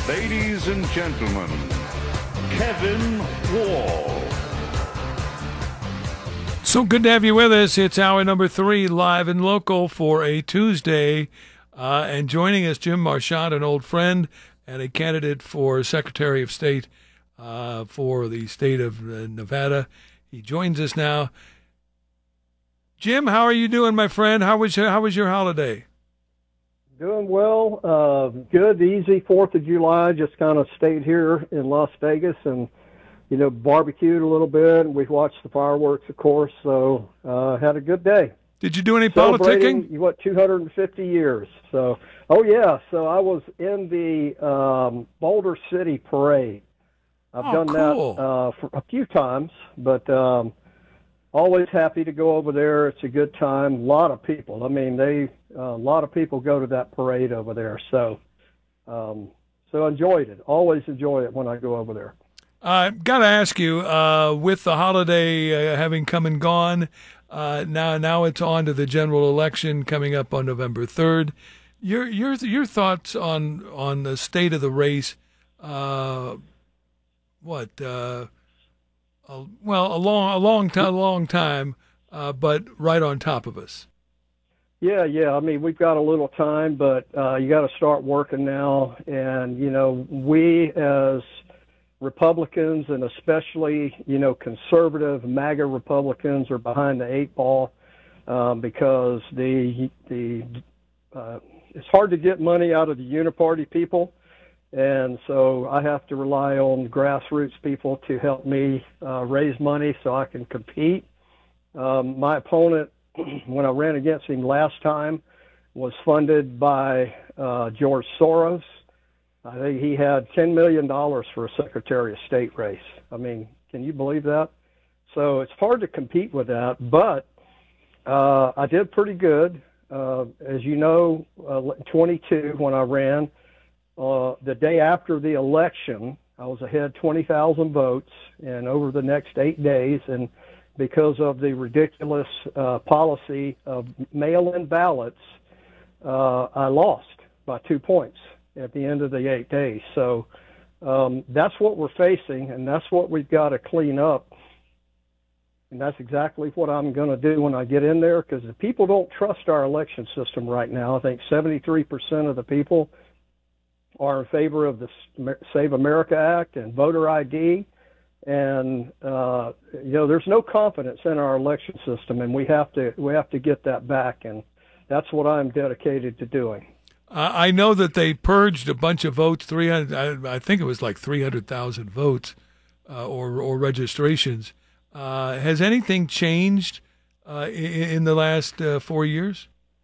Ladies and gentlemen, Kevin Wall. So good to have you with us. It's hour number 3, live and local for a Tuesday. And joining us, Jim Marchant, an old friend and a candidate for Secretary of State for the state of Nevada. He joins us now. Jim, how are you doing, my friend? How was your holiday? Doing well. Good, easy. 4th of July. Just kind of stayed here in Las Vegas and, barbecued a little bit. And we watched the fireworks, of course. So had a good day. Did you do any politicking? 250 years. So, oh yeah. So I was in the Boulder City Parade. I've done cool. that for a few times, but always happy to go over there. It's a good time. A lot of people. I mean, a lot of people go to that parade over there. So enjoyed it. Always enjoy it when I go over there. Got to ask you, with the holiday having come and gone, now it's on to the general election coming up on November 3rd. Your thoughts on the state of the race? A long time, but right on top of us. Yeah. I mean, we've got a little time, but you got to start working now. And we as Republicans, and especially conservative MAGA Republicans, are behind the 8 ball because it's hard to get money out of the uniparty people. And so I have to rely on grassroots people to help me raise money so I can compete. My opponent, when I ran against him last time, was funded by George Soros. I think he had $10 million for a Secretary of State race. I mean, can you believe that? So it's hard to compete with that, but I did pretty good. As you know, 22 when I ran, the day after the election, I was ahead 20,000 votes, and over the next 8 days, and because of the ridiculous policy of mail-in ballots, I lost by 2 points at the end of the 8 days. So that's what we're facing, and that's what we've got to clean up. And that's exactly what I'm going to do when I get in there, because the people don't trust our election system right now. I think 73% of the people are in favor of the Save America Act and voter ID. And, there's no confidence in our election system, and we have to get that back. And that's what I'm dedicated to doing. I know that they purged a bunch of votes, 300, I think it was like 300,000 votes or registrations. Has anything changed in the last 4 years?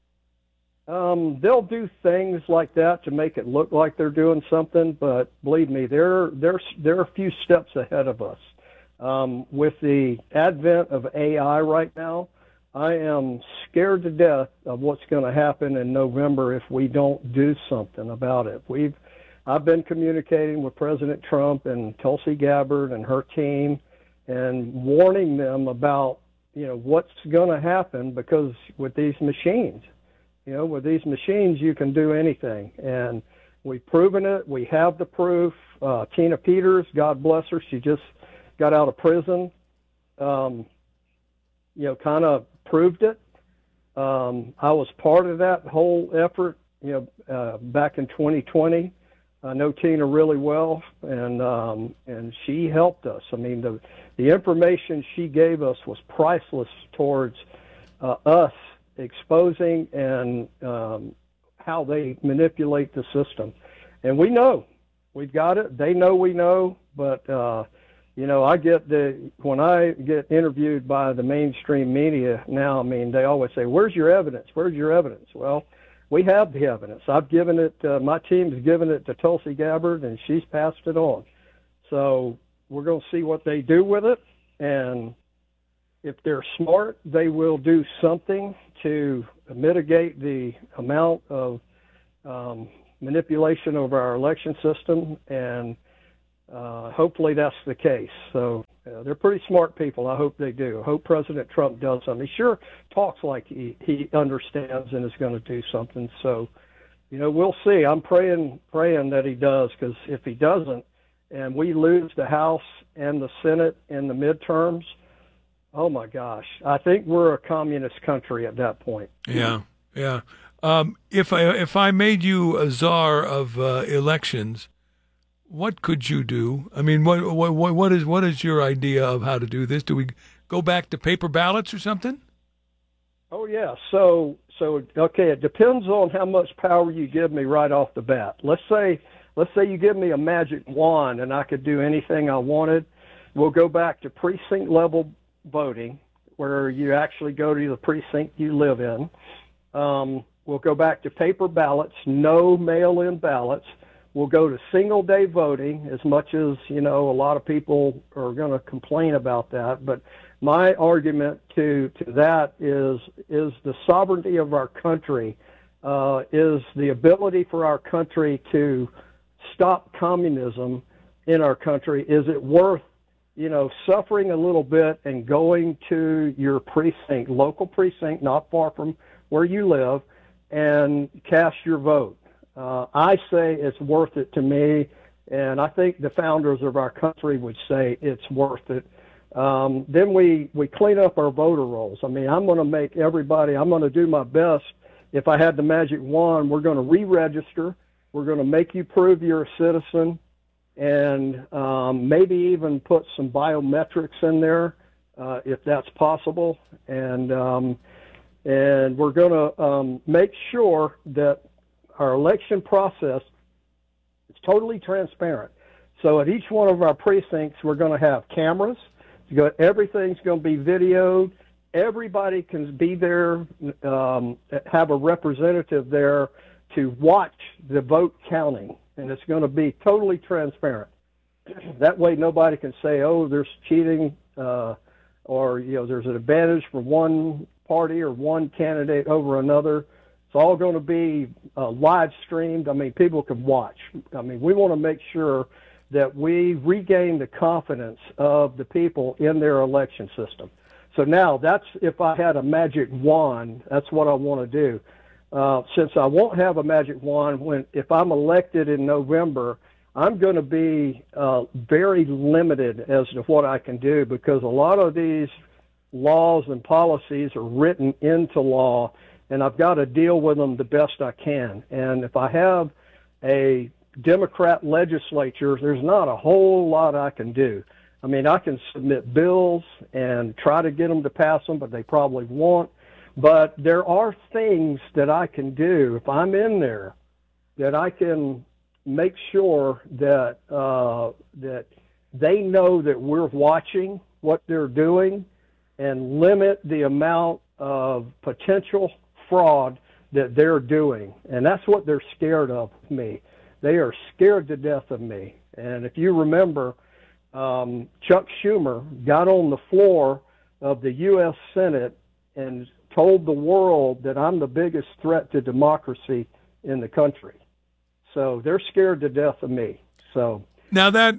They'll do things like that to make it look like they're doing something, but believe me, they're a few steps ahead of us. With the advent of AI right now, I am scared to death of what's going to happen in November if we don't do something about it. I've been communicating with President Trump and Tulsi Gabbard and her team and warning them about, what's going to happen, because with these machines, you can do anything. And we've proven it. We have the proof. Tina Peters, God bless her, she just got out of prison, kind of proved it. I was part of that whole effort, back in 2020. I know Tina really well, and she helped us. I mean, the information she gave us was priceless towards us exposing and how they manipulate the system. And we know. We've got it. They know we know. But, when I get interviewed by the mainstream media now, I mean, they always say, where's your evidence? Where's your evidence? Well, we have the evidence. I've given it, my team's given it to Tulsi Gabbard, and she's passed it on. So we're going to see what they do with it. And if they're smart, they will do something to mitigate the amount of manipulation of our election system, and hopefully that's the case. So they're pretty smart people. I hope they do. I hope President Trump does something. He sure talks like he understands and is going to do something. So We'll see. I'm praying that he does, because if he doesn't, and we lose the House and the Senate in the midterms, oh my gosh, I think we're a communist country at that point. Yeah, yeah. If I made you a czar of elections, what could you do? I mean, what is your idea of how to do this? Do we go back to paper ballots or something? Oh yeah. So okay, it depends on how much power you give me right off the bat. Let's say you give me a magic wand and I could do anything I wanted. We'll go back to precinct level voting, where you actually go to the precinct you live in. We'll go back to paper ballots, no mail-in ballots. We'll go to single-day voting, as much as, a lot of people are going to complain about that. But my argument to that is the sovereignty of our country, is the ability for our country to stop communism in our country. Is it worth, suffering a little bit and going to your precinct, local precinct, not far from where you live, and cast your vote? I say it's worth it to me, and I think the founders of our country would say it's worth it. Then we clean up our voter rolls. I mean, I'm going to do my best. If I had the magic wand, we're going to re-register. We're going to make you prove you're a citizen, and maybe even put some biometrics in there, if that's possible. And we're going to make sure that our election process is totally transparent. So at each one of our precincts, we're going to have cameras. Everything's going to be videoed. Everybody can be there, have a representative there to watch the vote counting, and it's going to be totally transparent. That way nobody can say, oh, there's cheating, or there's an advantage for one party or one candidate over another. It's all going to be live streamed. I mean, people can watch. I mean, we want to make sure that we regain the confidence of the people in their election system. So now if I had a magic wand, that's what I want to do. Since I won't have a magic wand, if I'm elected in November, I'm going to be very limited as to what I can do, because a lot of these laws and policies are written into law, and I've got to deal with them the best I can. And if I have a Democrat legislature, there's not a whole lot I can do. I mean, I can submit bills and try to get them to pass them, but they probably won't. But there are things that I can do if I'm in there, that I can make sure that that they know that we're watching what they're doing, and limit the amount of potential fraud that they're doing. And that's what they're scared of me. They are scared to death of me. And if you remember, Chuck Schumer got on the floor of the U.S. Senate and told the world that I'm the biggest threat to democracy in the country. So they're scared to death of me. So that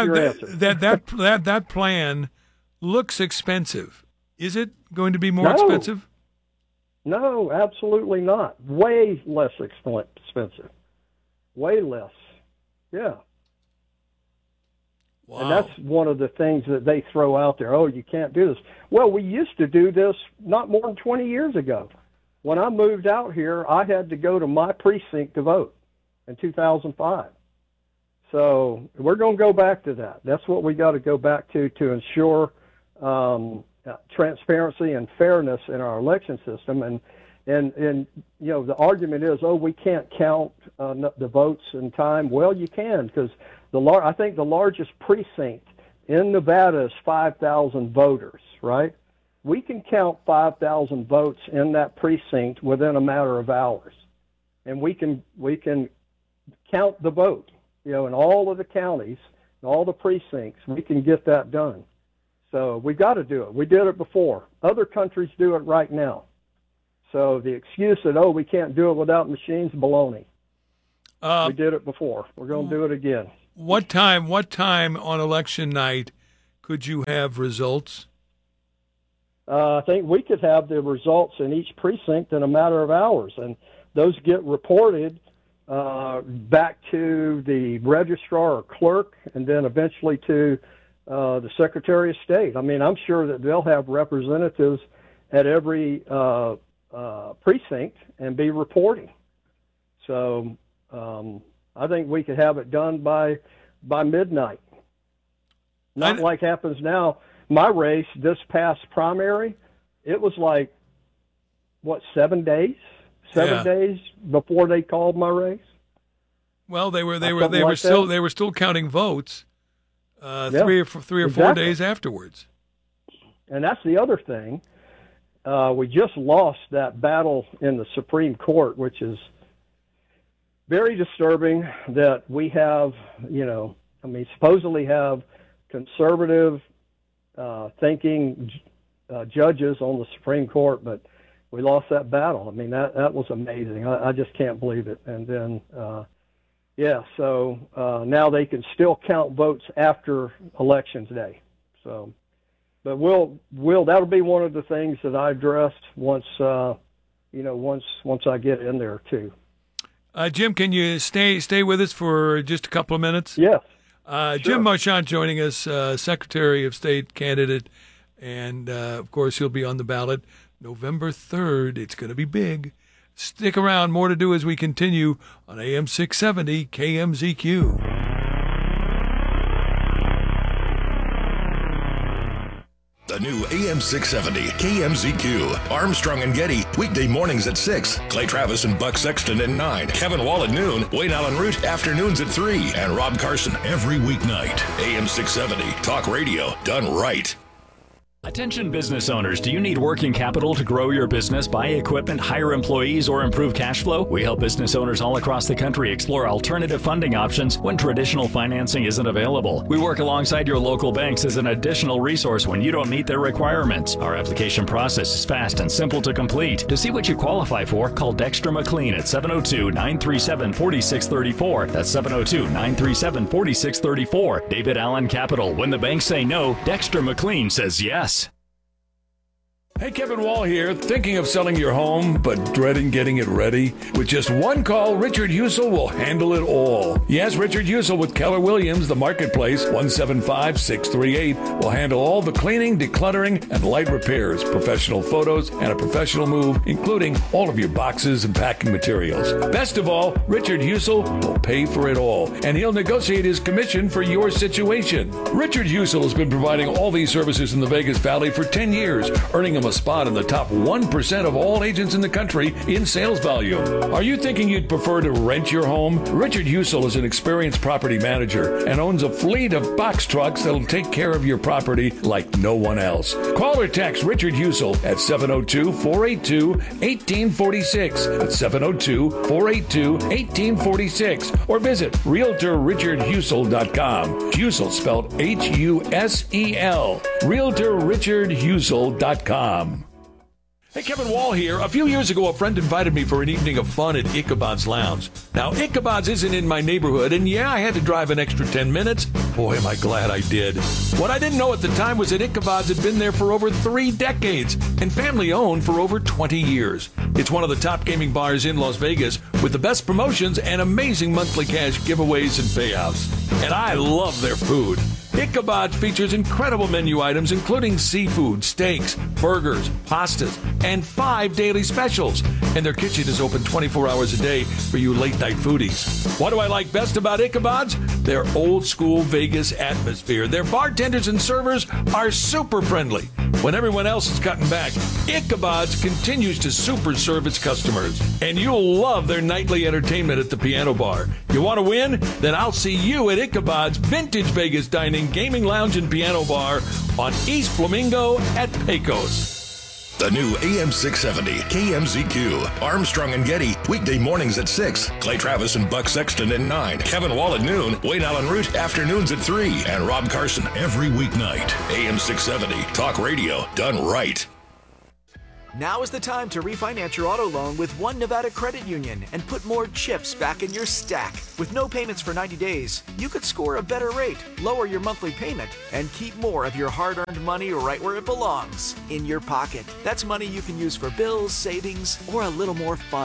plan looks expensive. Is it going to be more expensive? No, absolutely not. Way less expensive. Way less. Yeah. Wow. And that's one of the things that they throw out there. Oh, you can't do this. Well, we used to do this not more than 20 years ago. When I moved out here, I had to go to my precinct to vote in 2005. So we're going to go back to that. That's what we got to go back to ensure transparency and fairness in our election system. And the argument is, oh, we can't count the votes in time. Well, you can, because I think the largest precinct in Nevada is 5,000 voters, right? We can count 5,000 votes in that precinct within a matter of hours, and we can count the vote. In all of the counties, in all the precincts, we can get that done. So we got to do it. We did it before. Other countries do it right now. So the excuse that, oh, we can't do it without machines, baloney. We did it before. We're going to do it again. What time on election night could you have results? I think we could have the results in each precinct in a matter of hours, and those get reported back to the registrar or clerk, and then eventually to the Secretary of State. I mean, I'm sure that they'll have representatives at every precinct and be reporting. So I think we could have it done by midnight. Not like happens now. My race, this past primary, it was like, 7 days? 7 days before they called my race. Well, they were still counting votes 3 or 4 days afterwards. And that's the other thing. We just lost that battle in the Supreme Court, which is very disturbing that we have, supposedly have conservative thinking judges on the Supreme Court, but we lost that battle. I mean, that was amazing. I just can't believe it. And then, so now they can still count votes after Elections Day. So, but that'll be one of the things that I address once I get in there too. Jim, can you stay with us for just a couple of minutes? Yes. Sure. Jim Marchant joining us, Secretary of State candidate, and of course he'll be on the ballot November 3rd. It's going to be big. Stick around. More to do as we continue on AM 670 KMZQ. The new AM 670 KMZQ. Armstrong and Getty, weekday mornings at 6. Clay Travis and Buck Sexton at 9. Kevin Wall at noon. Wayne Allen Root, afternoons at 3. And Rob Carson every weeknight. AM 670, talk radio done right. Attention business owners, do you need working capital to grow your business, buy equipment, hire employees, or improve cash flow? We help business owners all across the country explore alternative funding options when traditional financing isn't available. We work alongside your local banks as an additional resource when you don't meet their requirements. Our application process is fast and simple to complete. To see what you qualify for, call Dexter McLean at 702-937-4634. That's 702-937-4634. David Allen Capital. When the banks say no, Dexter McLean says yes. Hey, Kevin Wall here. Thinking of selling your home, but dreading getting it ready? With just one call, Richard Husel will handle it all. Yes, Richard Husel with Keller Williams, the Marketplace, 175-638, will handle all the cleaning, decluttering, and light repairs, professional photos, and a professional move, including all of your boxes and packing materials. Best of all, Richard Husel will pay for it all, and he'll negotiate his commission for your situation. Richard Husel has been providing all these services in the Vegas Valley for 10 years, earning him a spot in the top 1% of all agents in the country in sales volume. Are you thinking you'd prefer to rent your home? Richard Husel is an experienced property manager and owns a fleet of box trucks that'll take care of your property like no one else. Call or text Richard Husel at 702-482-1846. That's 702-482-1846. Or visit RealtorRichardHusel.com. Husel spelled Husel. RealtorRichardHusel.com. Hey, Kevin Wall here. A few years ago, a friend invited me for an evening of fun at Ichabod's Lounge. Now, Ichabod's isn't in my neighborhood, and yeah, I had to drive an extra 10 minutes. Boy, am I glad I did. What I didn't know at the time was that Ichabod's had been there for over 3 decades and family-owned for over 20 years. It's one of the top gaming bars in Las Vegas with the best promotions and amazing monthly cash giveaways and payouts. And I love their food. Ichabod features incredible menu items including seafood, steaks, burgers, pastas, and 5 daily specials. And their kitchen is open 24 hours a day for you late-night foodies. What do I like best about Ichabod's? Their old-school Vegas atmosphere. Their bartenders and servers are super friendly. When everyone else is cutting back, Ichabod's continues to super serve its customers. And you'll love their nightly entertainment at the piano bar. You want to win? Then I'll see you at Ichabod's Vintage Vegas Dining, Gaming Lounge, and Piano Bar on East Flamingo at Pecos. The new AM 670 KMZQ. Armstrong and Getty, weekday mornings at 6. Clay Travis and Buck Sexton at 9. Kevin Wall at noon. Wayne Allen Root, afternoons at 3. And Rob Carson every weeknight. AM 670, talk radio done right. Now is the time to refinance your auto loan with One Nevada Credit Union and put more chips back in your stack. With no payments for 90 days, you could score a better rate, lower your monthly payment, and keep more of your hard-earned money right where it belongs, in your pocket. That's money you can use for bills, savings, or a little more fun.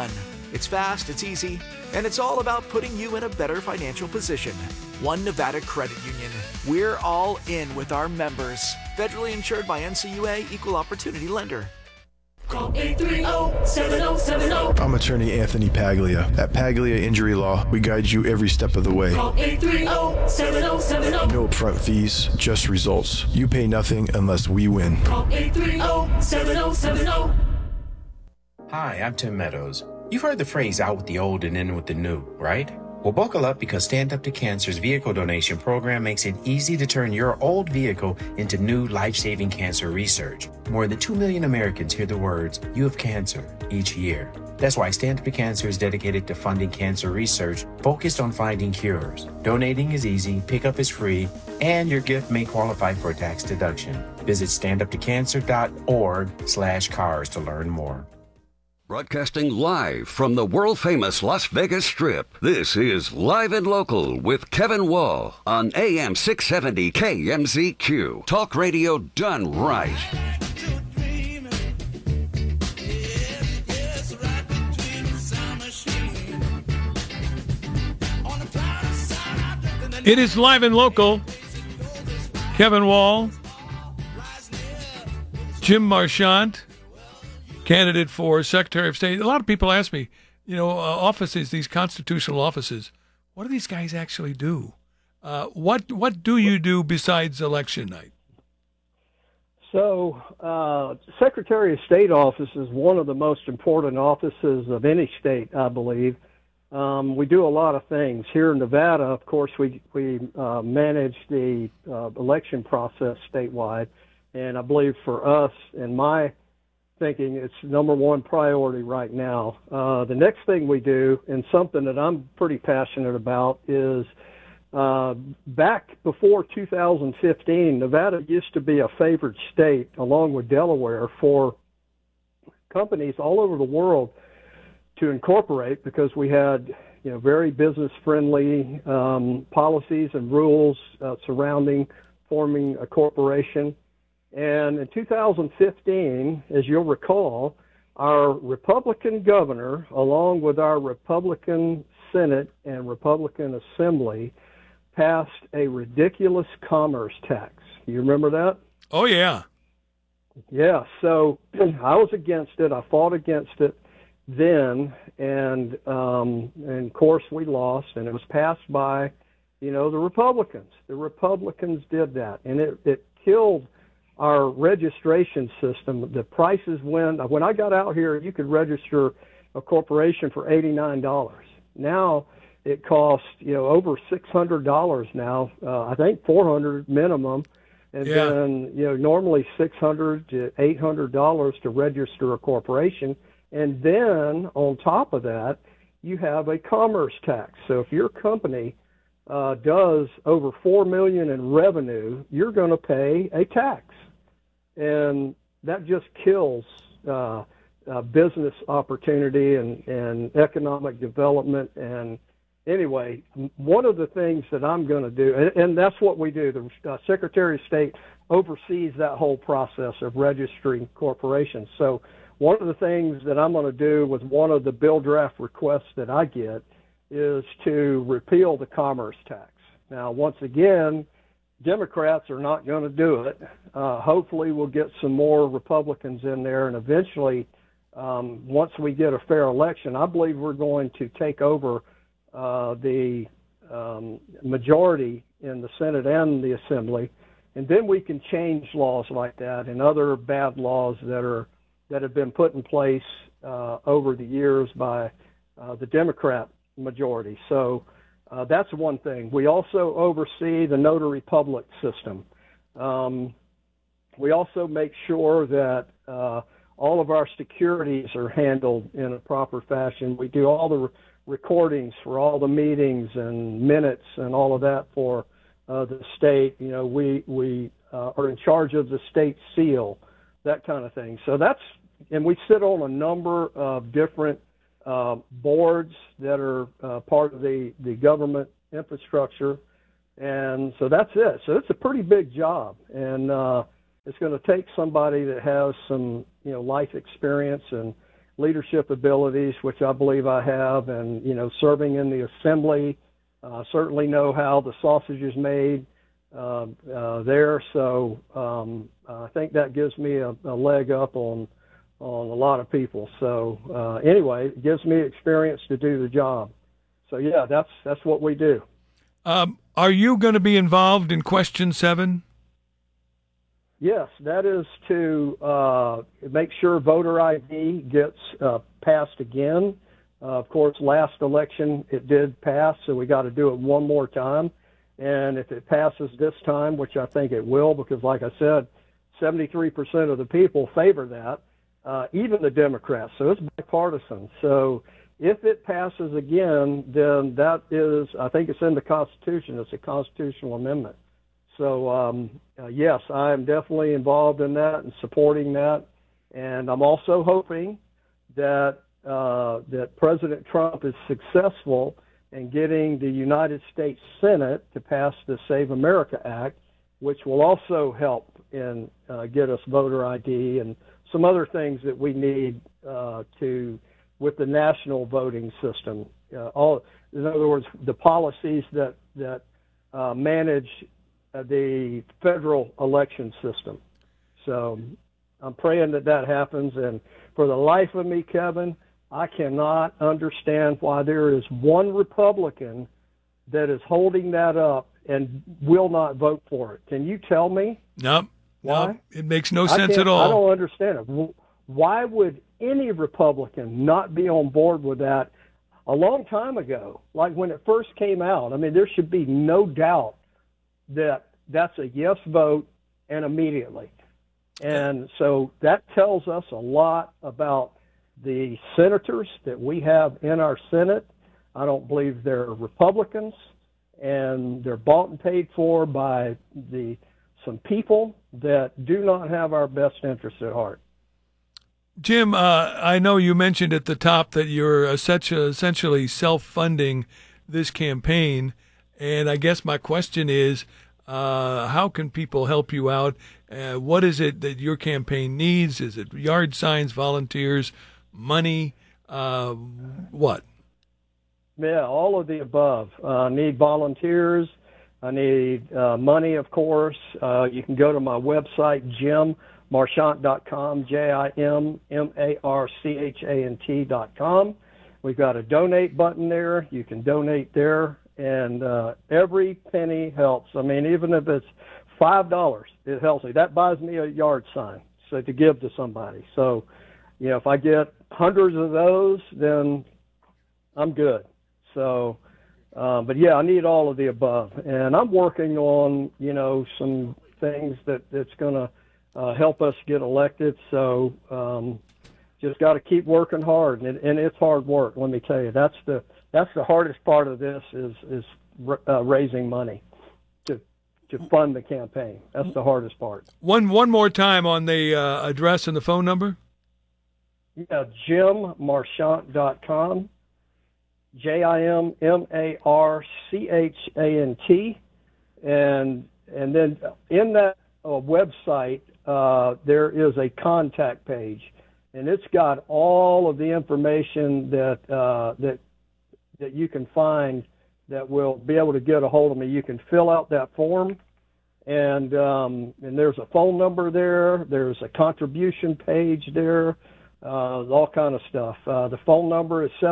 It's fast, it's easy, and it's all about putting you in a better financial position. One Nevada Credit Union. We're all in with our members. Federally insured by NCUA, Equal Opportunity Lender. Call 830-7070. I'm attorney Anthony Paglia. At Paglia Injury Law, we guide you every step of the way. Call 830-7070. No upfront fees, just results. You pay nothing unless we win. Call 830-7070. Hi, I'm Tim Meadows. You've heard the phrase out with the old and in with the new, right? Well, buckle up because Stand Up to Cancer's vehicle donation program makes it easy to turn your old vehicle into new life-saving cancer research. More than 2 million Americans hear the words, "You have cancer," each year. That's why Stand Up to Cancer is dedicated to funding cancer research focused on finding cures. Donating is easy, pickup is free, and your gift may qualify for a tax deduction. Visit standuptocancer.org/cars to learn more. Broadcasting live from the world-famous Las Vegas Strip, this is Live and Local with Kevin Wall on AM 670 KMZQ. Talk radio done right. It is Live and Local. Kevin Wall, Jim Marchant, candidate for Secretary of State. A lot of people ask me, offices, these constitutional offices, what do these guys actually do? What do you do besides election night? So, Secretary of State office is one of the most important offices of any state, I believe. We do a lot of things. Here in Nevada, of course, we manage the election process statewide, and I believe for us, in my thinking, it's number one priority right now. The next thing we do, and something that I'm pretty passionate about, is back before 2015, Nevada used to be a favored state, along with Delaware, for companies all over the world to incorporate, because we had very business-friendly policies and rules surrounding forming a corporation. And in 2015, as you'll recall, our Republican governor, along with our Republican Senate and Republican Assembly, passed a ridiculous commerce tax. You remember that? Oh, yeah. Yeah, so I was against it. I fought against it then, and of course we lost, and it was passed by, the Republicans. The Republicans did that, and it killed our registration system. The prices went. When I got out here, you could register a corporation for $89. Now it costs over $600 now. I think $400 minimum, and then normally $600 to $800 to register a corporation, and then on top of that, you have a commerce tax. So if your company does over $4 million in revenue, you're going to pay a tax. And that just kills business opportunity and economic development. And anyway, one of the things that I'm going to do, and that's what we do, the Secretary of State oversees that whole process of registering corporations. So one of the things that I'm going to do with one of the bill draft requests that I get is to repeal the commerce tax. Now, once again, Democrats are not going to do it. Hopefully we'll get some more Republicans in there, and eventually, once we get a fair election, I believe we're going to take over the majority in the Senate and the Assembly, and then we can change laws like that and other bad laws that have been put in place over the years by the Democrat majority. So that's one thing. We also oversee the notary public system. We also make sure that all of our securities are handled in a proper fashion. We do all the recordings for all the meetings and minutes and all of that for the state. We are in charge of the state seal, that kind of thing. So and we sit on a number of different boards that are part of the government infrastructure, and so that's it. So it's a pretty big job, and it's going to take somebody that has some life experience, and leadership abilities, which I believe I have, and, serving in the assembly, certainly know how the sausage is made there. So I think that gives me a leg up on a lot of people. So anyway, it gives me experience to do the job. So yeah, that's what we do. Are you going to be involved in Question 7? Yes, that is to make sure voter ID gets passed again. Of course, last election it did pass, so we got to do it one more time. And if it passes this time, which I think it will, because like I said, 73% of the people favor that, even the Democrats. So it's bipartisan. So if it passes again, then that is, I think it's in the Constitution. It's a constitutional amendment. So, yes, I am definitely involved in that and supporting that. And I'm also hoping that that President Trump is successful in getting the United States Senate to pass the Save America Act, which will also help in get us voter ID and some other things that we need with the national voting system. In other words, the policies that manage the federal election system. So I'm praying that happens. And for the life of me, Kevin, I cannot understand why there is one Republican that is holding that up and will not vote for it. Can you tell me? Nope. Why? Nope. It makes no sense at all. I don't understand it. Why would any Republican not be on board with that a long time ago? Like when it first came out, I mean, there should be no doubt that that's a yes vote and immediately. And so that tells us a lot about the senators that we have in our Senate. I don't believe they're Republicans, and they're bought and paid for by some people that do not have our best interests at heart. Jim, I know you mentioned at the top that you're essentially self-funding this campaign, and I guess my question is, how can people help you out? What is it that your campaign needs? Is it yard signs, volunteers, money? What? Yeah, all of the above. I need volunteers. I need money, of course. You can go to my website, JimMarchant.com, JimMarchant.com. We've got a donate button there. You can donate there, and every penny helps. I mean, even if it's $5, it helps me. That buys me a yard sign to give to somebody. So, if I get hundreds of those, then I'm good. So, but yeah, I need all of the above, and I'm working on some things that's going to help us get elected. So, just got to keep working hard, and it's hard work. Let me tell you, that's the hardest part of this is raising money to fund the campaign. That's the hardest part. One more time on the address and the phone number. Yeah, JimMarchant.com, JimMarchant, and then in that website there is a contact page, and it's got all of the information that you can find that will be able to get a hold of me. You can fill out that form, and there's a phone number there. There's a contribution page there. All kind of stuff. The phone number is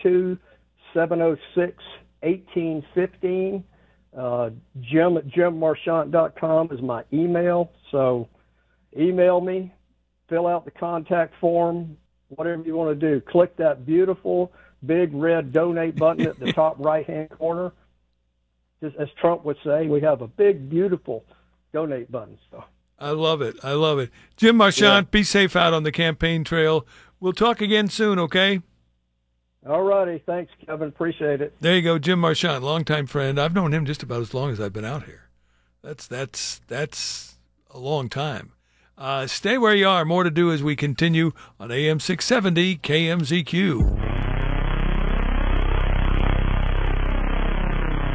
702-706-1815. Jim@JimMarchant.com is my email. So email me, fill out the contact form, whatever you want to do. Click that beautiful big red donate button at the top right-hand corner. Just as Trump would say, we have a big, beautiful donate button. So. I love it. I love it. Jim Marchant, Be safe out on the campaign trail. We'll talk again soon, okay? All righty. Thanks, Kevin. Appreciate it. There you go, Jim Marchant, longtime friend. I've known him just about as long as I've been out here. That's a long time. Stay where you are. More to do as we continue on AM 670 KMZQ.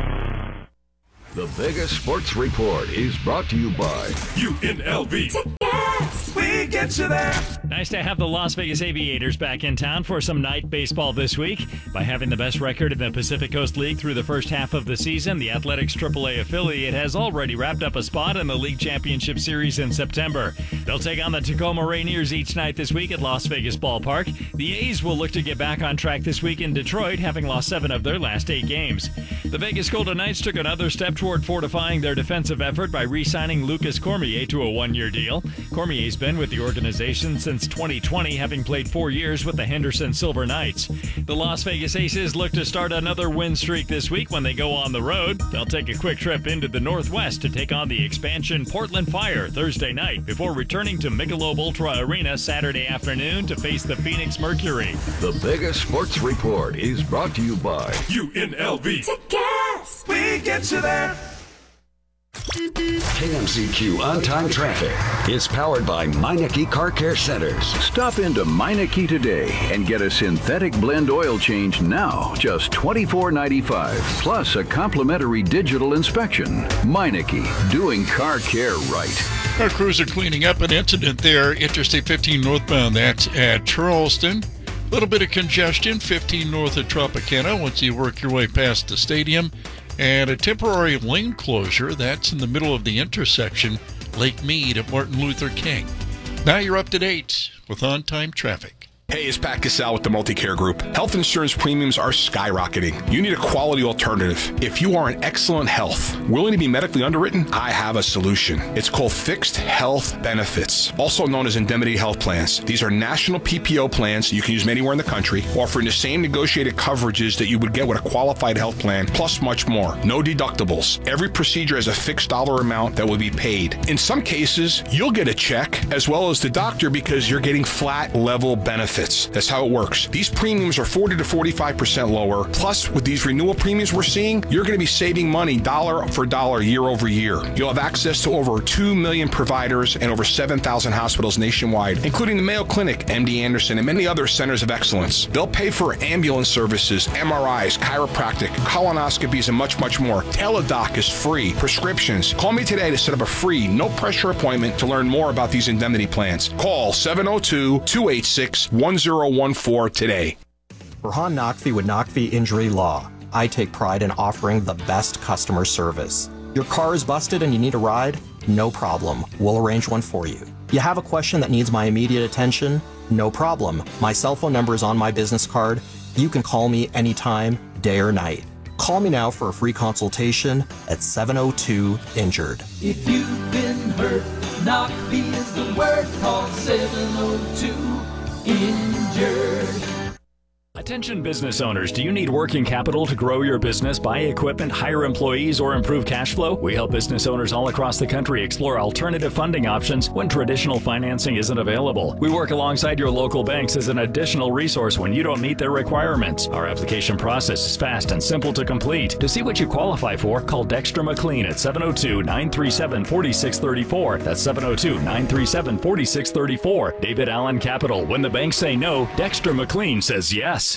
The biggest sports report is brought to you by UNLV. Gas. We get you there. Nice to have the Las Vegas Aviators back in town for some night baseball this week. By having the best record in the Pacific Coast League through the first half of the season, the Athletics AAA affiliate has already wrapped up a spot in the League Championship Series in September. They'll take on the Tacoma Rainiers each night this week at Las Vegas Ballpark. The A's will look to get back on track this week in Detroit, having lost 7 of their last 8 games. The Vegas Golden Knights took another step toward fortifying their defensive effort by re-signing Lucas Cormier to a 1-year deal. Cormier's been with the organization since 2020, having played 4 years with the Henderson Silver Knights. The Las Vegas Aces look to start another win streak this week when they go on the road. They'll take a quick trip into the Northwest to take on the expansion Portland Fire Thursday night before returning to Michelob Ultra Arena Saturday afternoon to face the Phoenix Mercury. The Vegas Sports Report is brought to you by UNLV. Gas. We get you there. KMZQ On Time Traffic is powered by Meineke Car Care Centers. Stop into Meineke today and get a synthetic blend oil change now, just $24.95, plus a complimentary digital inspection. Meineke, doing car care right. Our crews are cleaning up an incident there, Interstate 15 northbound. That's at Charleston. A little bit of congestion, 15 north of Tropicana once you work your way past the stadium. And a temporary lane closure, that's in the middle of the intersection, Lake Mead at Martin Luther King. Now you're up to date with on-time traffic. Hey, it's Pat Cassell with the Multicare Group. Health insurance premiums are skyrocketing. You need a quality alternative. If you are in excellent health, willing to be medically underwritten, I have a solution. It's called Fixed Health Benefits, also known as Indemnity Health Plans. These are national PPO plans you can use anywhere in the country, offering the same negotiated coverages that you would get with a qualified health plan, plus much more. No deductibles. Every procedure has a fixed dollar amount that will be paid. In some cases, you'll get a check as well as the doctor because you're getting flat level benefits. That's how it works. These premiums are 40 to 45% lower. Plus, with these renewal premiums we're seeing, you're going to be saving money dollar for dollar year over year. You'll have access to over 2 million providers and over 7,000 hospitals nationwide, including the Mayo Clinic, MD Anderson, and many other centers of excellence. They'll pay for ambulance services, MRIs, chiropractic, colonoscopies, and much, much more. Teledoc is free. Prescriptions. Call me today to set up a free, no-pressure appointment to learn more about these indemnity plans. Call 702-286-1014 today. Burhan Naqvi with Naqvi Injury Law. I take pride in offering the best customer service. Your car is busted and you need a ride? No problem. We'll arrange one for you. You have a question that needs my immediate attention? No problem. My cell phone number is on my business card. You can call me anytime, day or night. Call me now for a free consultation at 702-INJURED. If you've been hurt, Naqvi is the word. Call 702-INJURED. Attention business owners, do you need working capital to grow your business, buy equipment, hire employees, or improve cash flow? We help business owners all across the country explore alternative funding options when traditional financing isn't available. We work alongside your local banks as an additional resource when you don't meet their requirements. Our application process is fast and simple to complete. To see what you qualify for, call Dexter McLean at 702-937-4634. That's 702-937-4634. David Allen Capital. When the banks say no, Dexter McLean says yes.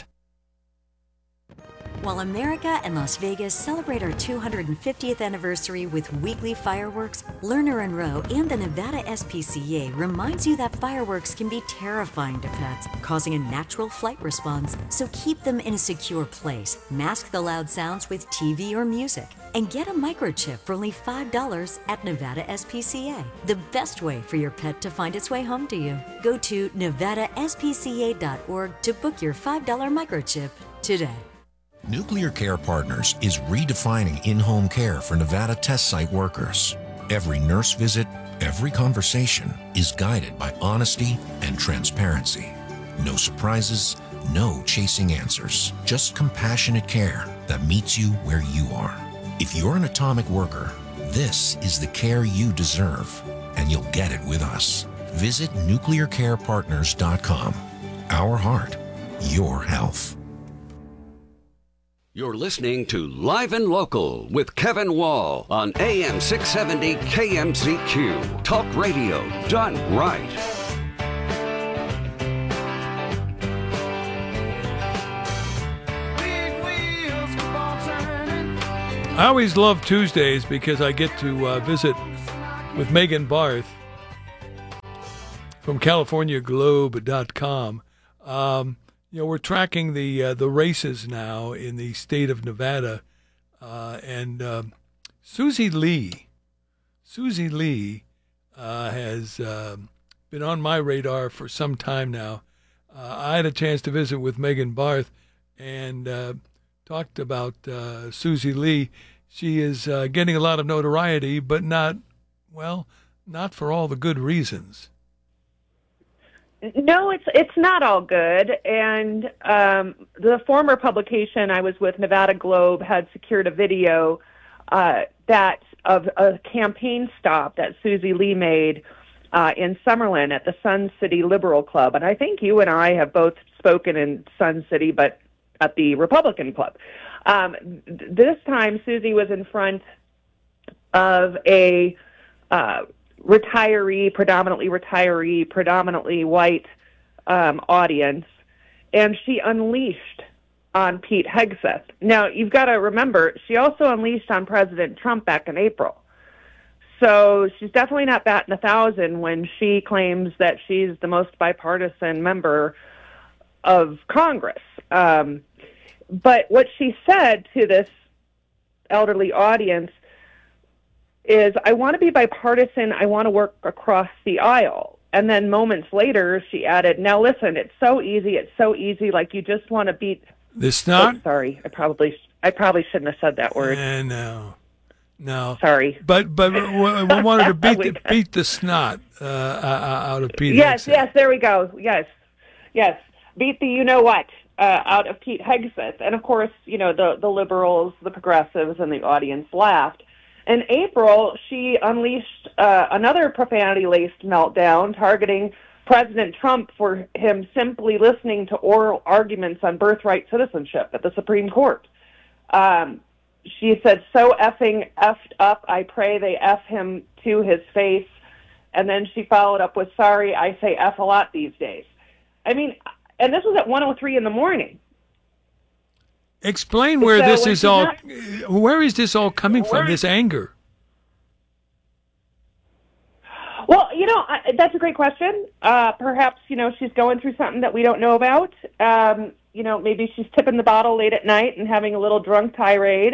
While America and Las Vegas celebrate our 250th anniversary with weekly fireworks, Lerner & Rowe and the Nevada SPCA reminds you that fireworks can be terrifying to pets, causing a natural flight response. So keep them in a secure place, mask the loud sounds with TV or music, and get a microchip for only $5 at Nevada SPCA. The best way for your pet to find its way home to you. Go to nevadaspca.org to book your $5 microchip today. Nuclear Care Partners is redefining in-home care for Nevada test site workers. Every nurse visit, every conversation is guided by honesty and transparency. No surprises, no chasing answers, just compassionate care that meets you where you are. If you're an atomic worker, this is the care you deserve, and you'll get it with us. Visit nuclearcarepartners.com. Our heart, your health. You're listening to Live and Local with Kevin Wall on AM 670 KMZQ. Talk radio done right. I always love Tuesdays because I get to visit with Megan Barth from CaliforniaGlobe.com. We're tracking the races now in the state of Nevada, and Susie Lee has been on my radar for some time now. I had a chance to visit with Megan Barth and talked about Susie Lee. She is getting a lot of notoriety, but not for all the good reasons. No, it's not all good. And the former publication I was with, Nevada Globe, had secured a video that of a campaign stop that Susie Lee made in Summerlin at the Sun City Liberal Club. And I think you and I have both spoken in Sun City, but at the Republican Club. This time, Susie was in front of a predominantly white audience, and she unleashed on Pete Hegseth. Now, you've got to remember, she also unleashed on President Trump back in April. So she's definitely not batting 1,000 when she claims that she's the most bipartisan member of Congress. But what she said to this elderly audience is, I want to be bipartisan, I want to work across the aisle. And then moments later, she added, now listen, it's so easy, like you just want to beat... The snot? Oh, sorry, I probably shouldn't have said that word. No. Sorry. But we wanted to beat the snot out of Pete Yes, Hegseth. yes, there we go. Yes. Beat the you-know-what out of Pete Hegseth. And, of course, the liberals, the progressives, and the audience laughed. In April, she unleashed another profanity-laced meltdown targeting President Trump for him simply listening to oral arguments on birthright citizenship at the Supreme Court. She said, so effing effed up, I pray they F him to his face. And then she followed up with, sorry, I say F a lot these days. I mean, and this was at 1:03 in the morning. Explain where this is all. Where is this all coming from? This anger. Well, that's a great question. Perhaps she's going through something that we don't know about. Maybe she's tipping the bottle late at night and having a little drunk tirade.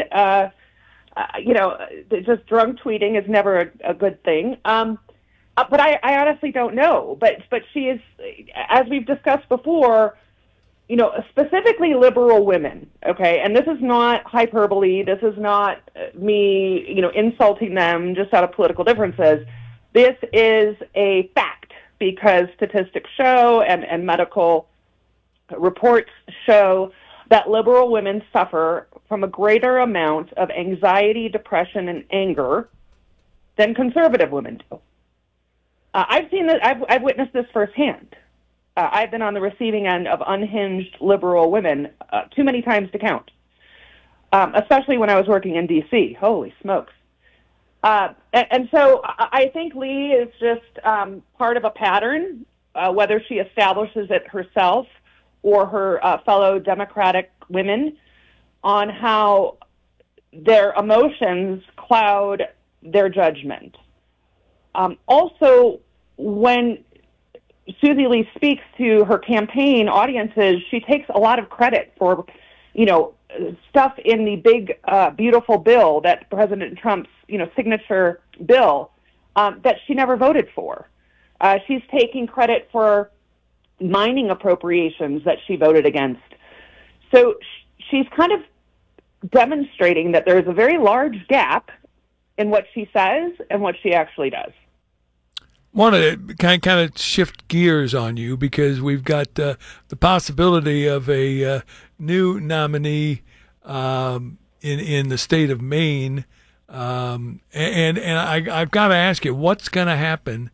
Just drunk tweeting is never a good thing. But I honestly don't know. But she is, as we've discussed before, specifically liberal women, okay? And this is not hyperbole. This is not me, insulting them just out of political differences. This is a fact because statistics show and medical reports show that liberal women suffer from a greater amount of anxiety, depression, and anger than conservative women do. I've seen that. I've witnessed this firsthand. I've been on the receiving end of unhinged liberal women too many times to count, especially when I was working in D.C. Holy smokes. And so I think Lee is just part of a pattern, whether she establishes it herself or her fellow Democratic women, on how their emotions cloud their judgment. Also, when Susie Lee speaks to her campaign audiences, she takes a lot of credit for, stuff in the big, beautiful bill that President Trump's, signature bill that she never voted for. She's taking credit for mining appropriations that she voted against. So she's kind of demonstrating that there's a very large gap in what she says and what she actually does. Want to kind of shift gears on you because we've got the possibility of a new nominee in the state of Maine, and I've got to ask you, what's going to happen?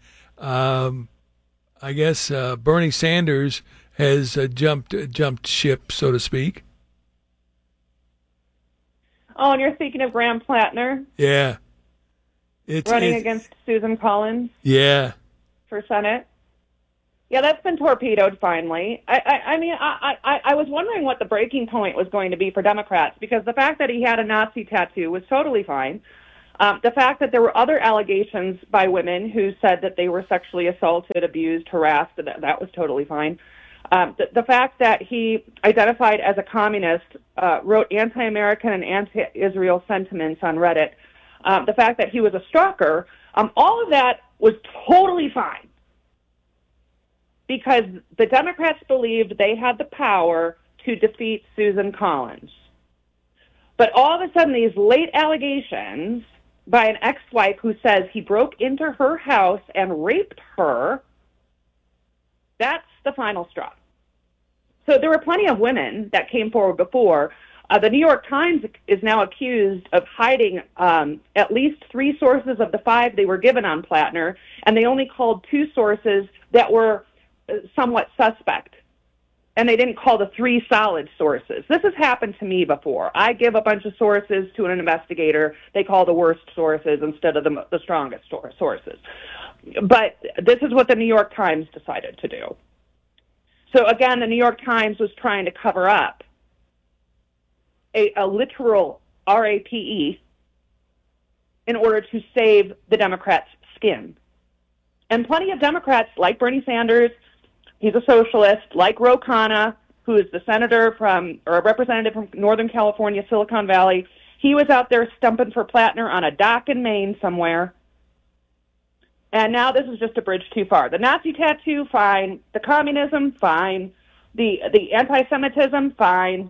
I guess Bernie Sanders has jumped ship, so to speak. Oh, and you're speaking of Graham Plattner? Yeah. Running against Susan Collins? Yeah. For Senate? Yeah, that's been torpedoed finally. I was wondering what the breaking point was going to be for Democrats, because the fact that he had a Nazi tattoo was totally fine. The fact that there were other allegations by women who said that they were sexually assaulted, abused, harassed, that was totally fine. The fact that he identified as a communist, wrote anti-American and anti-Israel sentiments on Reddit, the fact that he was a stalker, all of that was totally fine because the Democrats believed they had the power to defeat Susan Collins. But all of a sudden, these late allegations by an ex-wife who says he broke into her house and raped her, that's the final straw. So there were plenty of women that came forward before. The New York Times is now accused of hiding at least 3 sources of the 5 they were given on Plattner, and they only called 2 sources that were somewhat suspect. And they didn't call the 3 solid sources. This has happened to me before. I give a bunch of sources to an investigator. They call the worst sources instead of the strongest sources. But this is what the New York Times decided to do. So again, the New York Times was trying to cover up a literal RAPE in order to save the Democrats' skin. And plenty of Democrats, like Bernie Sanders, he's a socialist, like Ro Khanna, who is the senator or a representative from Northern California, Silicon Valley. He was out there stumping for Plattner on a dock in Maine somewhere. And now this is just a bridge too far. The Nazi tattoo, fine. The communism, fine. The anti-Semitism, fine.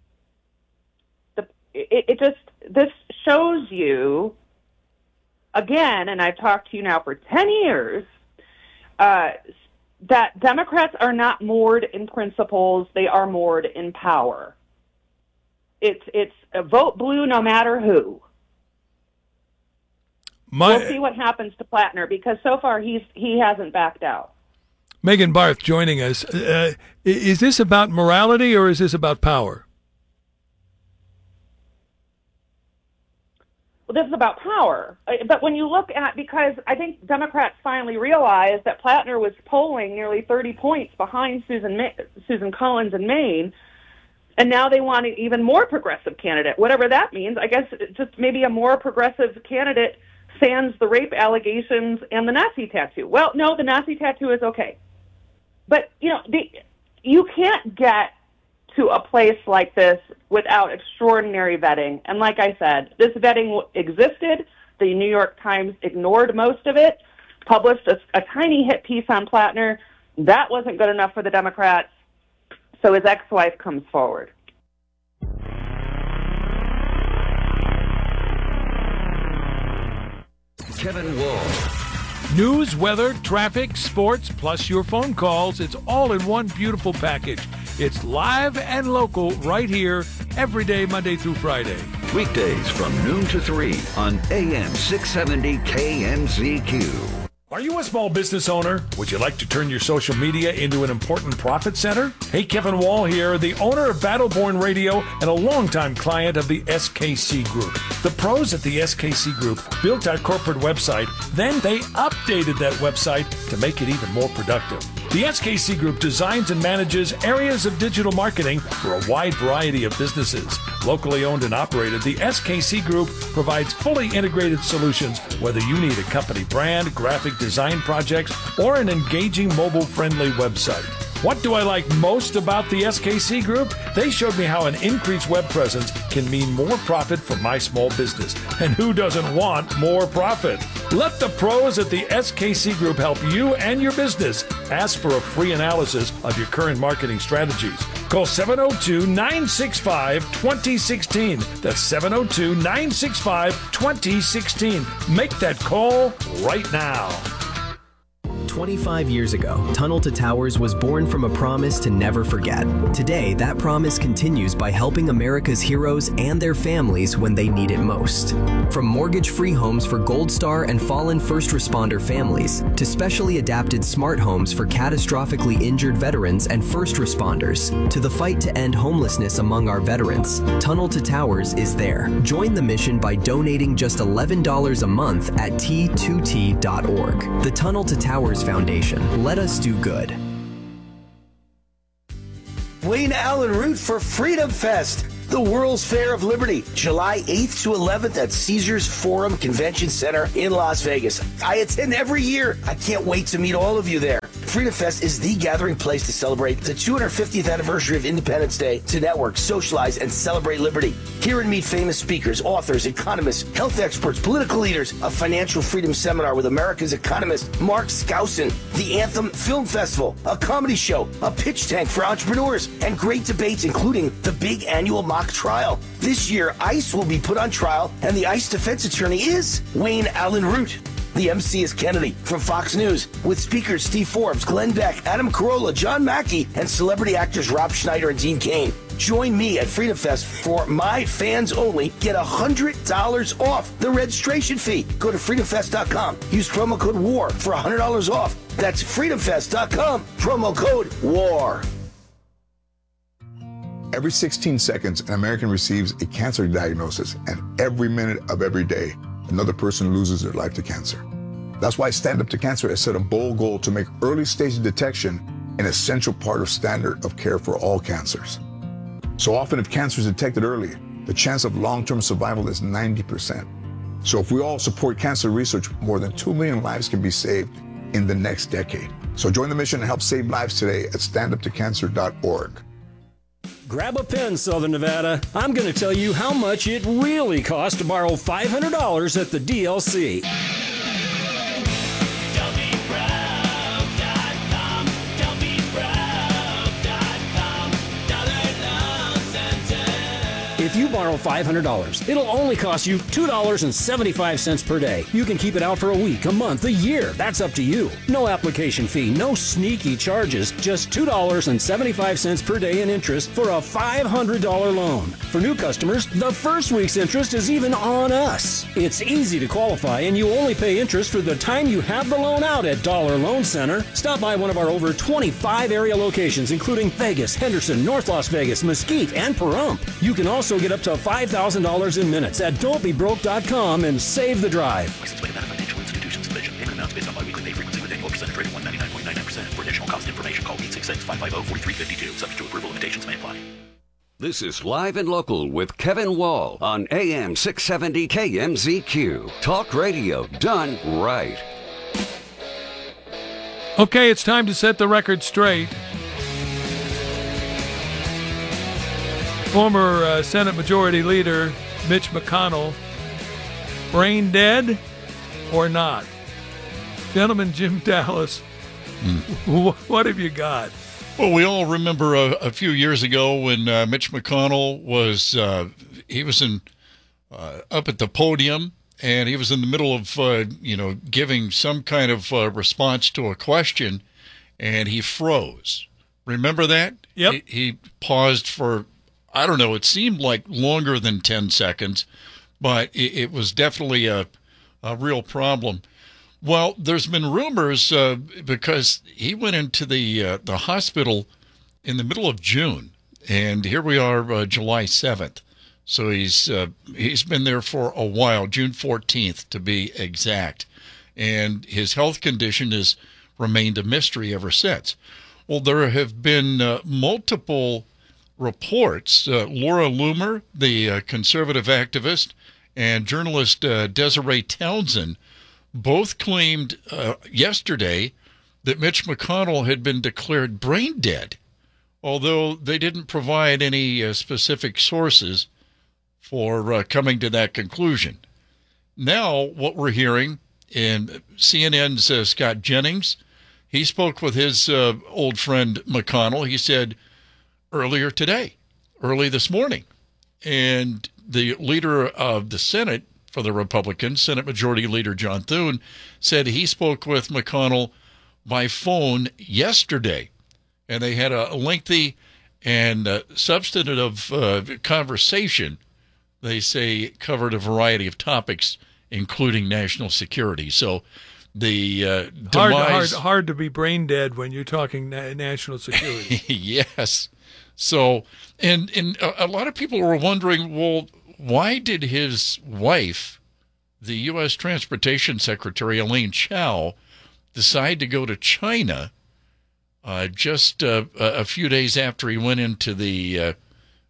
This shows you, again, and I've talked to you now for 10 years, that Democrats are not moored in principles, they are moored in power. It's a vote blue no matter who. We'll see what happens to Plattner because so far he hasn't backed out. Megan Barth joining us. Is this about morality or is this about power? Well, this is about power. But when you look at, because I think Democrats finally realized that Plattner was polling nearly 30 points behind Susan Collins in Maine, and now they want an even more progressive candidate, whatever that means. I guess just maybe a more progressive candidate sans the rape allegations and the Nazi tattoo. Well, no, the Nazi tattoo is okay. But, you can't get to a place like this without extraordinary vetting. And like I said, this vetting existed. The New York Times ignored most of it, published a tiny hit piece on Plattner. That wasn't good enough for the Democrats, so his ex-wife comes forward. Kevin Wall. News, weather, traffic, sports, plus your phone calls. It's all in one beautiful package. It's live and local right here every day, Monday through Friday. Weekdays from noon to 3 on AM 670 KMZQ. Are you a small business owner? Would you like to turn your social media into an important profit center? Hey, Kevin Wall here, the owner of Battleborn Radio and a longtime client of the SKC Group. The pros at the SKC Group built our corporate website, then they updated that website to make it even more productive. The SKC Group designs and manages areas of digital marketing for a wide variety of businesses. Locally owned and operated, the SKC Group provides fully integrated solutions whether you need a company brand, graphic design projects, or an engaging mobile-friendly website. What do I like most about the SKC Group? They showed me how an increased web presence can mean more profit for my small business. And who doesn't want more profit? Let the pros at the SKC Group help you and your business. Ask for a free analysis of your current marketing strategies. Call 702-965-2016. That's 702-965-2016. Make that call right now. 25 years ago, Tunnel to Towers was born from a promise to never forget. Today, that promise continues by helping America's heroes and their families when they need it most. From mortgage-free homes for Gold Star and fallen first responder families, to specially adapted smart homes for catastrophically injured veterans and first responders, to the fight to end homelessness among our veterans, Tunnel to Towers is there. Join the mission by donating just $11 a month at T2T.org. The Tunnel to Towers Foundation. Let us do good. Wayne Allen Root for Freedom Fest. the World's Fair of Liberty, July 8th to 11th at Caesars Forum Convention Center in Las Vegas. I attend every year. I can't wait to meet all of you there. Freedom Fest is the gathering place to celebrate the 250th anniversary of Independence Day, to network, socialize, and celebrate liberty. Hear and meet famous speakers, authors, economists, health experts, political leaders, a financial freedom seminar with America's economist Mark Skousen, the Anthem Film Festival, a comedy show, a pitch tank for entrepreneurs, and great debates including the big annual mock trial. This year, ICE will be put on trial, and the ICE defense attorney is Wayne Allen Root. The MC is Kennedy from Fox News, with speakers Steve Forbes, Glenn Beck, Adam Carolla, John Mackey, and celebrity actors Rob Schneider and Dean Cain. Join me at Freedom Fest for my fans only. Get $100 off the registration fee. Go to freedomfest.com. Use promo code WAR for $100 off. That's freedomfest.com. Promo code WAR. Every 16 seconds, an American receives a cancer diagnosis, and every minute of every day, another person loses their life to cancer. That's why Stand Up to Cancer has set a bold goal to make early stage detection an essential part of standard of care for all cancers. So often, if cancer is detected early, the chance of long-term survival is 90%. So if we all support cancer research, more than 2 million lives can be saved in the next decade. So join the mission and help save lives today at standuptocancer.org. Grab a pen, Southern Nevada. I'm going to tell you how much it really costs to borrow $500 at the DLC. If you borrow $500, it'll only cost you $2.75 per day. You can keep it out for a week, a month, a year. That's up to you. No application fee, no sneaky charges, just $2.75 per day in interest for a $500 loan. For new customers, the first week's interest is even on us. It's easy to qualify, and you only pay interest for the time you have the loan out at Dollar Loan Center. Stop by one of our over 25 area locations, including Vegas, Henderson, North Las Vegas, Mesquite, and Pahrump. You can also get up to $5,000 in minutes at don'tbebroke.com and save the drive. License by Nevada Financial Institutions Division. Payment amounts based on biweekly pay frequency with annual percentage rate of 199.99%. For additional cost information, call 866-550-4352. Subject to approval, limitations may apply. This is Live and Local with Kevin Wall on AM 670 KMZQ. Talk radio done right. Okay, it's time to set the record straight. Former Senate Majority Leader Mitch McConnell, brain dead or not? Gentleman Jim Dallas, what have you got? Well, we all remember a few years ago when Mitch McConnell was up at the podium, and he was in the middle of giving some kind of response to a question, and he froze. Remember that? Yep. He paused for, I don't know, it seemed like longer than 10 seconds, but it was definitely a real problem. Well, there's been rumors because he went into the hospital in the middle of June, and here we are, July 7th. So he's been there for a while, June 14th to be exact, and his health condition has remained a mystery ever since. Well, there have been multiple reports. Laura Loomer, the conservative activist, and journalist Desiree Townsend both claimed yesterday that Mitch McConnell had been declared brain dead, although they didn't provide any specific sources for coming to that conclusion. Now, what we're hearing in CNN's Scott Jennings, he spoke with his old friend McConnell. He said early this morning, and the leader of the Senate for the Republicans, Senate Majority Leader John Thune, said he spoke with McConnell by phone yesterday, and they had a lengthy and substantive conversation. They say covered a variety of topics, including national security. So the demise... Hard to be brain dead when you're talking national security. Yes. So, and a lot of people were wondering, well, why did his wife, the U.S. Transportation Secretary Elaine Chao, decide to go to China just a few days after he went into the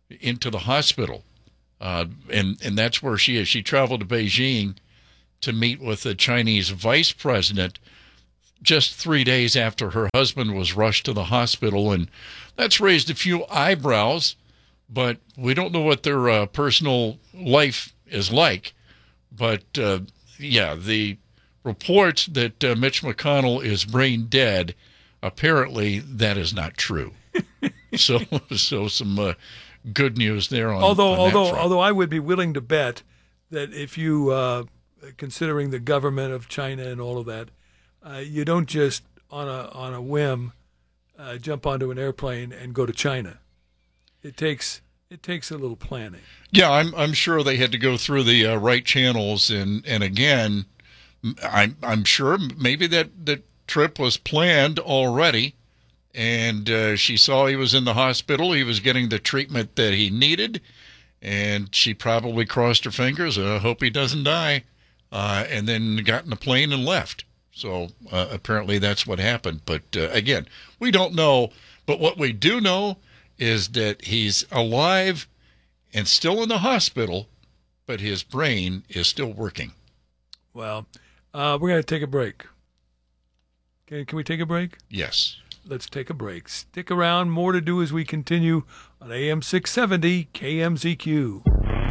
into the hospital. And that's where she is. She traveled to Beijing to meet with the Chinese vice president just 3 days after her husband was rushed to the hospital. And that's raised a few eyebrows, but we don't know what their personal life is like. But, the report that Mitch McConnell is brain dead, apparently that is not true. so some good news there on that front. Although I would be willing to bet that if you, considering the government of China and all of that, you don't just on a whim jump onto an airplane and go to China. It takes a little planning. Yeah, I'm sure they had to go through the right channels, and again, I'm sure maybe that trip was planned already, and she saw he was in the hospital, he was getting the treatment that he needed, and she probably crossed her fingers, hope he doesn't die, and then got in the plane and left. So apparently that's what happened. But again, we don't know. But what we do know is that he's alive and still in the hospital, but his brain is still working. Well, we're going to take a break. Okay, can we take a break? Yes. Let's take a break. Stick around. More to do as we continue on AM 670 KMZQ.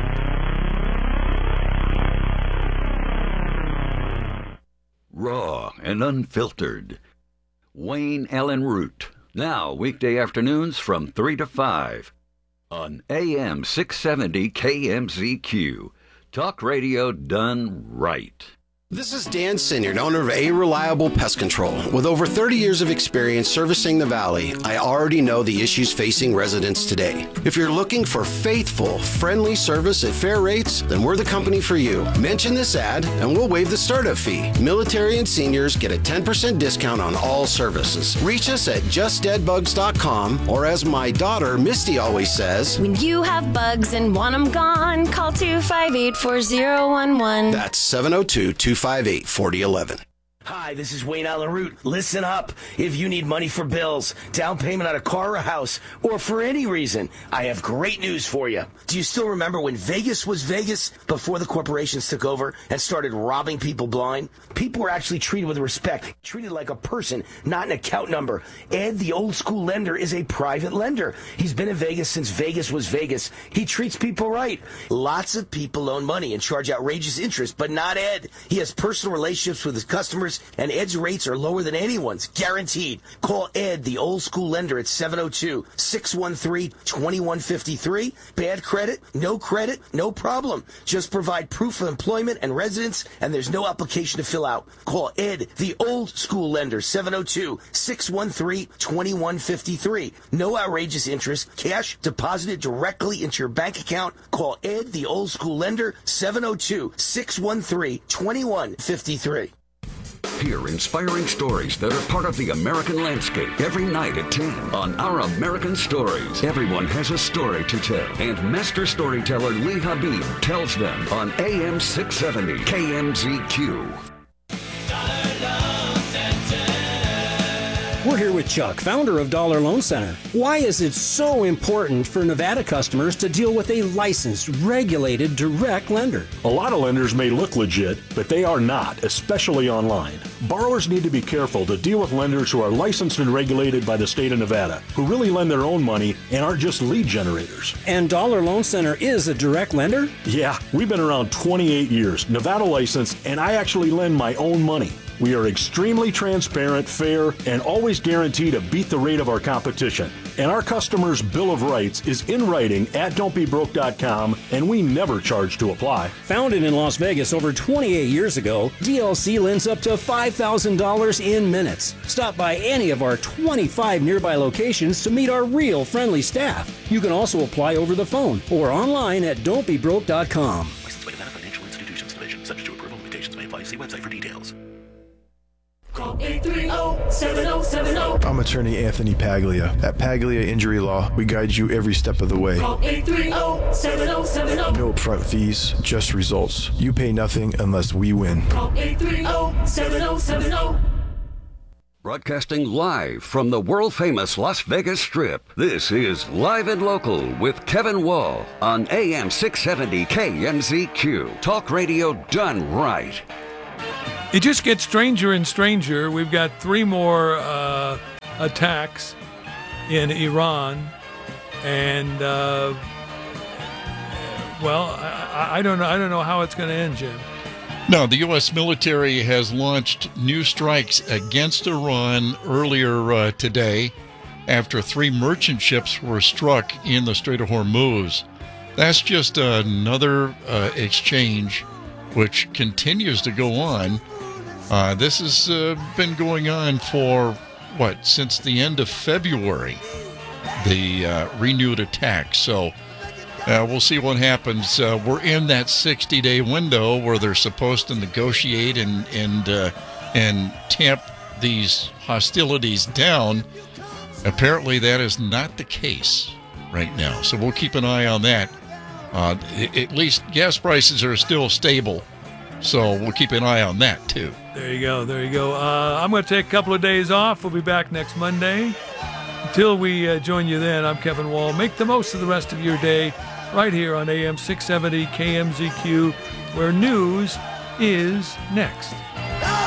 Raw and unfiltered. Wayne Allen Root. Now, weekday afternoons from 3 to 5 on AM 670 KMZQ. Talk radio done right. This is Dan Sinyard, owner of A Reliable Pest Control. With over 30 years of experience servicing the Valley, I already know the issues facing residents today. If you're looking for faithful, friendly service at fair rates, then we're the company for you. Mention this ad and we'll waive the startup fee. Military and seniors get a 10% discount on all services. Reach us at justdeadbugs.com, or as my daughter Misty always says, when you have bugs and want them gone, call 258-4011. That's 702-258-4011. Hi, this is Wayne Allen Root. Listen up. If you need money for bills, down payment on a car or a house, or for any reason, I have great news for you. Do you still remember when Vegas was Vegas before the corporations took over and started robbing people blind? People were actually treated with respect, treated like a person, not an account number. Ed, the old school lender, is a private lender. He's been in Vegas since Vegas was Vegas. He treats people right. Lots of people loan money and charge outrageous interest, but not Ed. He has personal relationships with his customers, and Ed's rates are lower than anyone's, guaranteed. Call Ed, the old school lender, at 702-613-2153. Bad credit, no problem. Just provide proof of employment and residence, and there's no application to fill out. Call Ed, the old school lender, 702-613-2153. No outrageous interest, cash deposited directly into your bank account. Call Ed, the old school lender, 702-613-2153. Hear inspiring stories that are part of the American landscape every night at 10 on Our American Stories. Everyone has a story to tell, and master storyteller Lee Habib tells them on AM 670 KMZQ. We're here with Chuck, founder of Dollar Loan Center. Why is it so important for Nevada customers to deal with a licensed, regulated, direct lender? A lot of lenders may look legit, but they are not, especially online. Borrowers need to be careful to deal with lenders who are licensed and regulated by the state of Nevada, who really lend their own money and aren't just lead generators. And Dollar Loan Center is a direct lender? Yeah, we've been around 28 years, Nevada licensed, and I actually lend my own money. We are extremely transparent, fair, and always guarantee to beat the rate of our competition. And our customers' Bill of Rights is in writing at don'tbebroke.com, and we never charge to apply. Founded in Las Vegas over 28 years ago, DLC lends up to $5,000 in minutes. Stop by any of our 25 nearby locations to meet our real friendly staff. You can also apply over the phone or online at don'tbebroke.com. Licensed by Nevada Financial Institutions Division. Subject to approval. Limitations may apply. See website for details. Call 830-7070. I'm attorney Anthony Paglia. At Paglia Injury Law, we guide you every step of the way. Call 830-7070. No upfront fees, just results. You pay nothing unless we win. Call 830-7070. Broadcasting live from the world-famous Las Vegas Strip, this is Live and Local with Kevin Wall on AM 670 KMZQ. Talk radio done right. It just gets stranger and stranger. We've got 3 more attacks in Iran, and I don't know how it's going to end, Jim. No, the U.S. military has launched new strikes against Iran earlier today after 3 merchant ships were struck in the Strait of Hormuz. That's just another exchange which continues to go on. This has been going on for, since the end of February, the renewed attack. So we'll see what happens. We're in that 60-day window where they're supposed to negotiate and tamp these hostilities down. Apparently, that is not the case right now. So we'll keep an eye on that. At least gas prices are still stable, so we'll keep an eye on that too. There you go. I'm going to take a couple of days off. We'll be back next Monday. Until we join you then, I'm Kevin Wall. Make the most of the rest of your day right here on AM 670 KMZQ, where news is next.